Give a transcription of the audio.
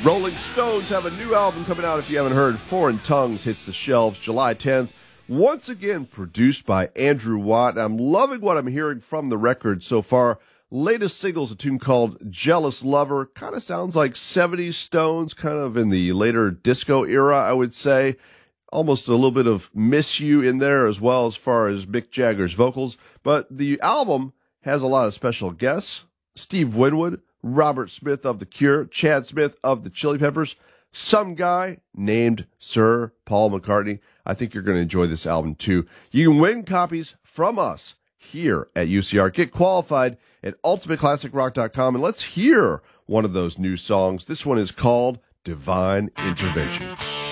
Rolling Stones have a new album coming out if you haven't heard. Foreign Tongues hits the shelves July 10th. Once again, produced by Andrew Watt. I'm loving what I'm hearing from the record so far. Latest single is a tune called Jealous Lover. Kind of sounds like 70s Stones, kind of in the later disco era, I would say. Almost a little bit of Miss You in there as well as far as Mick Jagger's vocals. But the album has a lot of special guests. Steve Winwood, Robert Smith of The Cure, Chad Smith of the Chili Peppers, some guy named Sir Paul McCartney. I think you're going to enjoy this album too. You can win copies from us here at UCR. Get qualified at ultimateclassicrock.com, and let's hear one of those new songs. This one is called Divine Intervention.